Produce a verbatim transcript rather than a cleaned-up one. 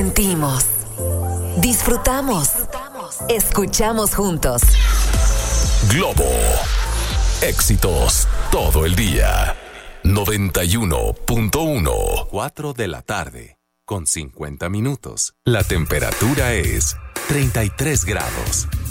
Sentimos, disfrutamos, escuchamos juntos. Globo. Éxitos todo el día. noventa y uno punto uno. cuatro de la tarde, con cincuenta minutos. La temperatura es treinta y tres grados.